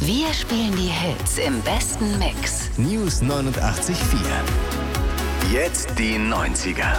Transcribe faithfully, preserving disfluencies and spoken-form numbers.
Wir spielen die Hits im besten Mix. News neunundachtzig Komma vier. Jetzt die neunziger.